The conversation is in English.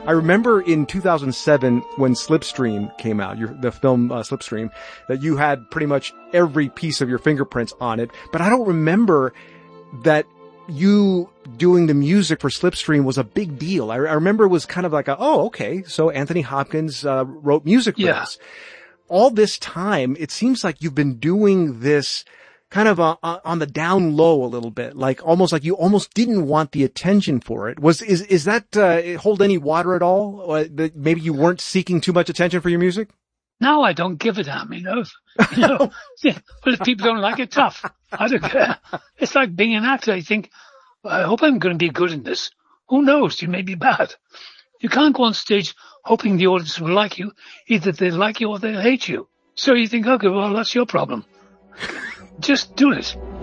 I remember in 2007 when Slipstream came out, the film Slipstream, that you had pretty much every piece of your fingerprints on it. But I don't remember that you doing the music for Slipstream was a big deal. I remember it was kind of like okay, so Anthony Hopkins wrote music for this. All this time, it seems like you've been doing this kind of on the down low a little bit, like almost like you almost didn't want the attention for it. Is that hold any water at all? Or that maybe you weren't seeking too much attention for your music? No, I don't give a damn, Well, if people don't like it, tough. I don't care. It's like being an actor. I think, I hope I'm going to be good in this. Who knows? You may be bad. You can't go on stage hoping the audience will like you. Either they like you or they hate you. So you think, okay, well, that's your problem. Just do it.